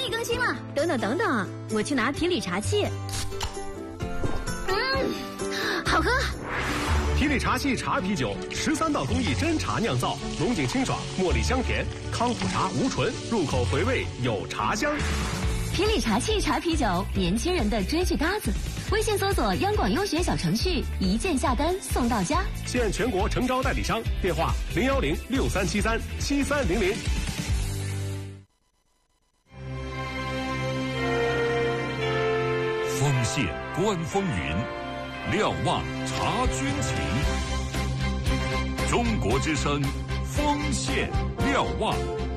以更新了。等等，我去拿提理茶器。好喝。 提理茶器茶啤酒，13道工艺真茶酿造，浓井清爽，茉莉香甜，康普茶无醇，入口回味有茶香。 提理茶器茶啤酒，年轻人的追剧搭子。微信搜索央广优选小程序，一键下单送到家。 现全国诚招代理商，电话01063737300。 锋线观风云，瞭望察军情。中国之声，锋线瞭望。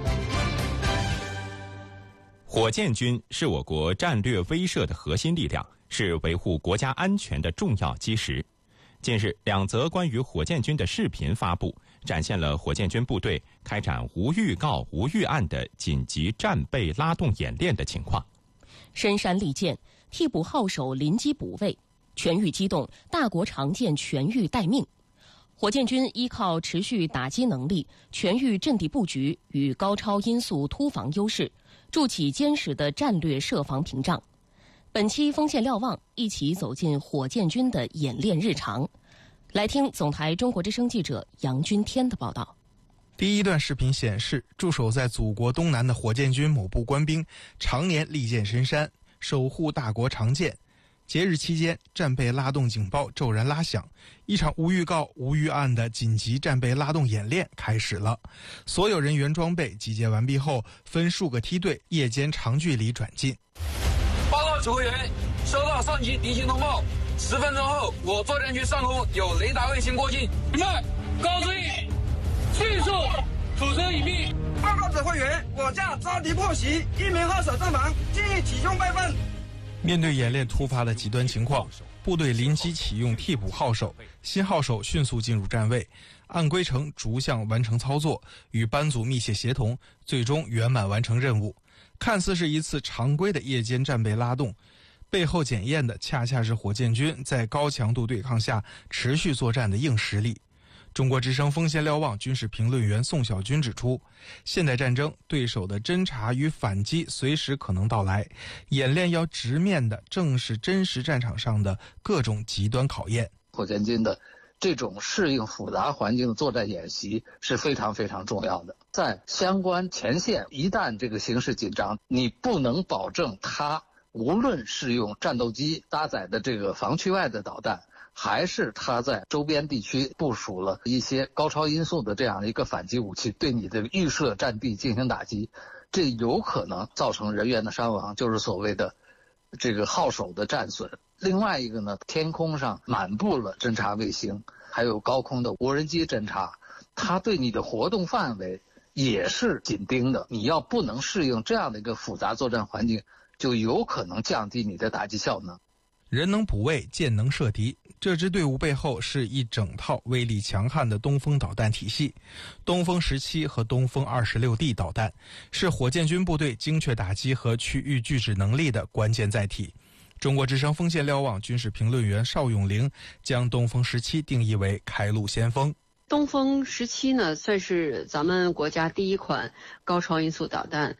火箭军是我国战略威慑的核心力量，是维护国家安全的重要基石。近日，2则关于火箭军的视频发布，展现了火箭军部队开展无预告、无预案的紧急战备拉动演练的情况。 深山利剑，替补号手临机补位，全域机动，大国长剑全域待命。火箭军依靠持续打击能力、全域阵地布局与高超音速突防优势，筑起坚实的战略设防屏障。本期锋线瞭望，一起走进火箭军的演练日常。来听总台中国之声记者杨军天的报道。 第一段视频显示，驻守在祖国东南的火箭军某部官兵常年利剑深山，守护大国长剑。节日期间，战备拉动警报骤然拉响，一场无预告、无预案的紧急战备拉动演练开始了。所有人员装备集结完毕后，分数个梯队，夜间长距离转进。 报告指挥员，收到上级敌情通报，10分钟后，我作战区上空有雷达卫星过境。你们高注意，迅速土车隐蔽。 报告指挥员，我将招敌破袭，1名号手阵防，建议起胸备份。 面对演练突发的极端情况，部队临机启用替补号手，新号手迅速进入站位，按规程逐项完成操作，与班组密切协同，最终圆满完成任务。看似是一次常规的夜间战备拉动，背后检验的恰恰是火箭军在高强度对抗下持续作战的硬实力。中国之声锋线瞭望军事评论员宋小军指出，现代战争对手的侦察与反击随时可能到来，演练要直面的正是真实战场上的各种极端考验。 火箭军的这种适应复杂环境的作战演习是非常非常重要的。在相关前线，一旦这个形势紧张，你不能保证它无论是用战斗机搭载的这个防区外的导弹，还是他在周边地区部署了一些高超音速的这样的一个反击武器，对你的预设战地进行打击，这有可能造成人员的伤亡，就是所谓的这个号手的战损。另外一个呢，天空上满布了侦察卫星，还有高空的无人机侦察，它对你的活动范围也是紧盯的。你要不能适应这样的一个复杂作战环境，就有可能降低你的打击效能。 人能补位，箭能射敌，这支队伍背后是一整套威力强悍的东风导弹体系。东风17和东风26D 导弹是火箭军部队精确打击和区域拒止能力的关键载体。中国之声锋线瞭望军事评论员邵永玲将东风17定义为开路先锋。 东风17呢，算是咱们国家第一款高超音速导弹。